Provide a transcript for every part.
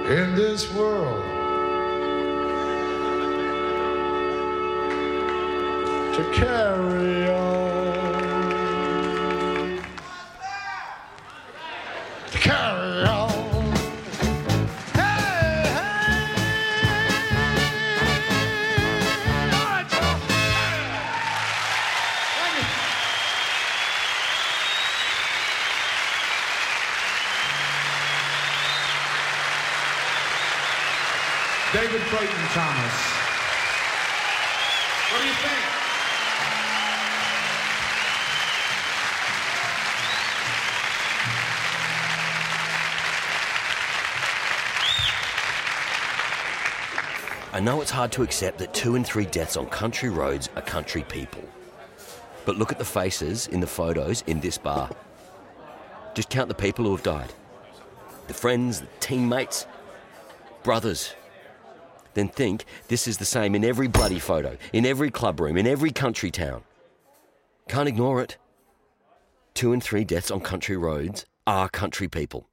in this world to carry on, to carry on. David Clayton Thomas. What do you think? I know it's hard to accept that 2 in 3 deaths on country roads are country people. But look at the faces in the photos in this bar. Just count the people who have died. The friends, the teammates, brothers. Then think this is the same in every bloody photo, in every club room, in every country town. Can't ignore it. 2 in 3 deaths on country roads are country people.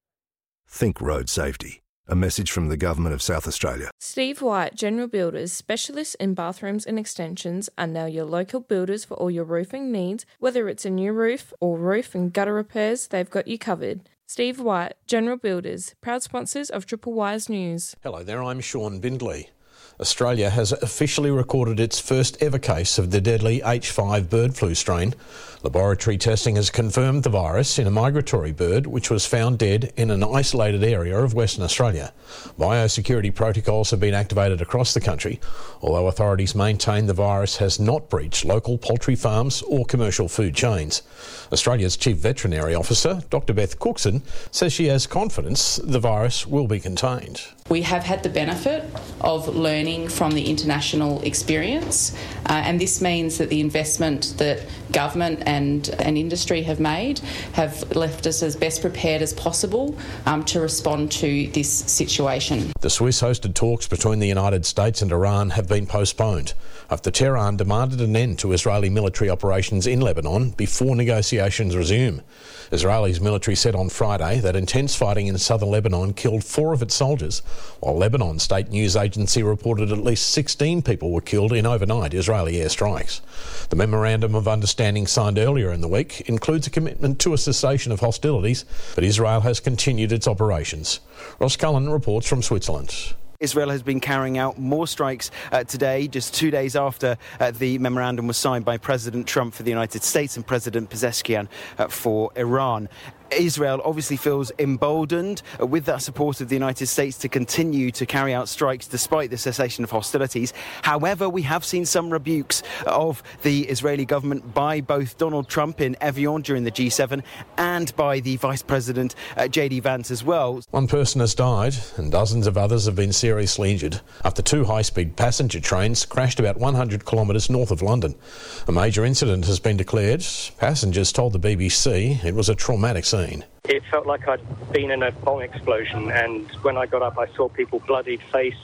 Think road safety. A message from the Government of South Australia. Steve White General Builders, specialists in bathrooms and extensions, are now your local builders for all your roofing needs. Whether it's a new roof or roof and gutter repairs, they've got you covered. Steve White General Builders, proud sponsors of Triple Wise News. Hello there, I'm Sean Bindley. Australia has officially recorded its first ever case of the deadly H5 bird flu strain. Laboratory testing has confirmed the virus in a migratory bird which was found dead in an isolated area of Western Australia. Biosecurity protocols have been activated across the country, although authorities maintain the virus has not breached local poultry farms or commercial food chains. Australia's Chief Veterinary Officer, Dr Beth Cookson, says she has confidence the virus will be contained. We have had the benefit of learning from the international experience, and this means that the investment that government and industry have made have left us as best prepared as possible to respond to this situation. The Swiss-hosted talks between the United States and Iran have been postponed after Tehran demanded an end to Israeli military operations in Lebanon before negotiations resume. Israel's military said on Friday that intense fighting in southern Lebanon killed 4 of its soldiers, while Lebanon state news agency reported at least 16 people were killed in overnight Israeli airstrikes. The Memorandum of Understanding signed earlier in the week includes a commitment to a cessation of hostilities, but Israel has continued its operations. Ross Cullen reports from Switzerland. Israel has been carrying out more strikes today, just 2 days after the memorandum was signed by President Trump for the United States and President Pezeshkian for Iran. Israel obviously feels emboldened with that support of the United States to continue to carry out strikes despite the cessation of hostilities. However, we have seen some rebukes of the Israeli government by both Donald Trump in Evian during the G7 and by the Vice President J.D. Vance as well. 1 person has died and dozens of others have been seriously injured after 2 high-speed passenger trains crashed about 100 kilometres north of London. A major incident has been declared. Passengers told the BBC it was a traumatic scene. It felt like I'd been in a bomb explosion, and when I got up I saw people bloodied face,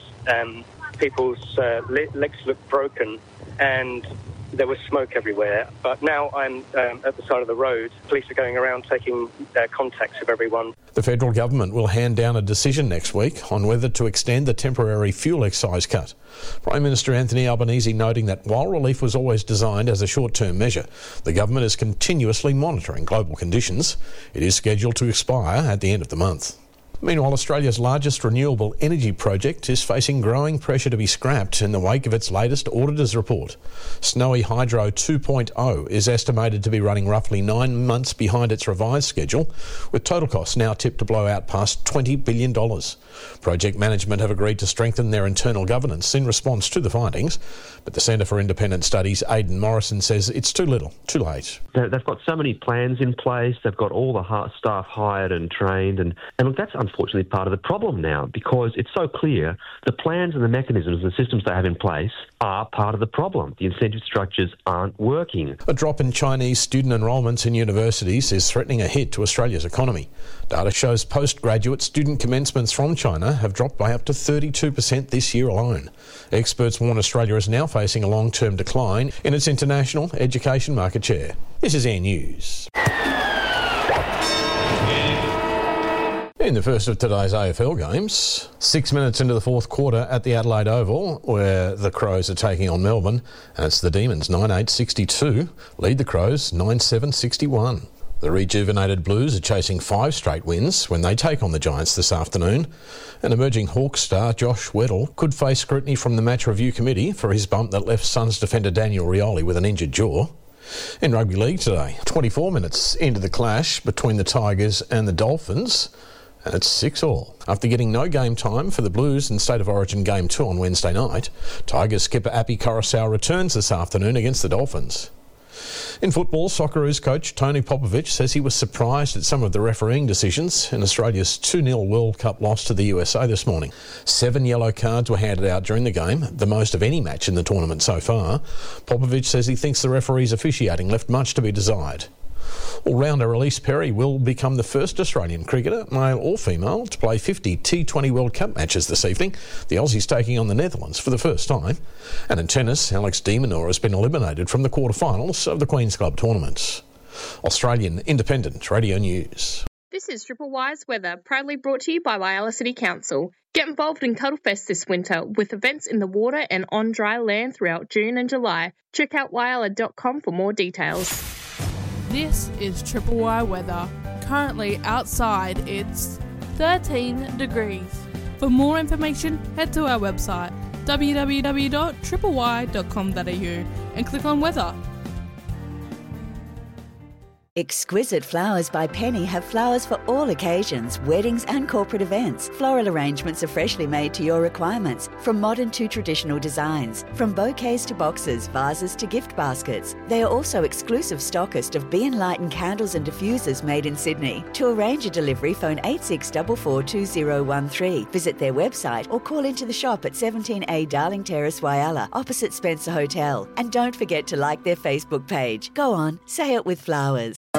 people's legs looked broken, and there was smoke everywhere. But now I'm at the side of the road. Police are going around taking contacts of everyone. The federal government will hand down a decision next week on whether to extend the temporary fuel excise cut. Prime Minister Anthony Albanese noting that while relief was always designed as a short-term measure, the government is continuously monitoring global conditions. It is scheduled to expire at the end of the month. Meanwhile, Australia's largest renewable energy project is facing growing pressure to be scrapped in the wake of its latest auditor's report. Snowy Hydro 2.0 is estimated to be running roughly 9 months behind its revised schedule, with total costs now tipped to blow out past $20 billion. Project management have agreed to strengthen their internal governance in response to the findings, but the Centre for Independent Studies' Aidan Morrison says it's too little, too late. They've got so many plans in place, they've got all the staff hired and trained, and look, that's unfortunately part of the problem now, because it's so clear the plans and the mechanisms and the systems they have in place are part of the problem. The incentive structures aren't working. A drop in Chinese student enrolments in universities is threatening a hit to Australia's economy. Data shows postgraduate student commencements from China have dropped by up to 32% this year alone. Experts warn Australia is now facing a long-term decline in its international education market share. This is Air News. In the first of today's AFL games, 6 minutes into the fourth quarter at the Adelaide Oval, where the Crows are taking on Melbourne, and it's the Demons 9-8-62, lead the Crows 9-7-61. The rejuvenated Blues are chasing 5 straight wins when they take on the Giants this afternoon, and emerging Hawks star Josh Weddle could face scrutiny from the match review committee for his bump that left Suns defender Daniel Rioli with an injured jaw. In rugby league today, 24 minutes into the clash between the Tigers and the Dolphins, and it's 6-6. After getting no game time for the Blues in State of Origin Game 2 on Wednesday night, Tigers skipper Api Koroisau returns this afternoon against the Dolphins. In football, Socceroos coach Tony Popovic says he was surprised at some of the refereeing decisions in Australia's 2-0 World Cup loss to the USA this morning. 7 yellow cards were handed out during the game, the most of any match in the tournament so far. Popovic says he thinks the referees' officiating left much to be desired. All-rounder Elise Perry will become the first Australian cricketer, male or female, to play 50 T20 World Cup matches this evening. The Aussies taking on the Netherlands for the first time. And in tennis, Alex de Minaur has been eliminated from the quarterfinals of the Queen's Club tournaments. Australian Independent Radio News. This is Triple Y's weather, proudly brought to you by Whyalla City Council. Get involved in Cuddlefest this winter with events in the water and on dry land throughout June and July. Check out whyalla.com for more details. This is Triple Y weather. Currently outside it's 13 degrees. For more information, head to our website www.tripley.com.au and click on weather. Exquisite Flowers by Penny have flowers for all occasions, weddings and corporate events. Floral arrangements are freshly made to your requirements, from modern to traditional designs. From bouquets to boxes, vases to gift baskets. They are also exclusive stockist of Be Enlightened candles and diffusers made in Sydney. To arrange a delivery, phone 86442013. Visit their website or call into the shop at 17A Darling Terrace, Whyalla, opposite Spencer Hotel. And don't forget to like their Facebook page. Go on, say it with flowers.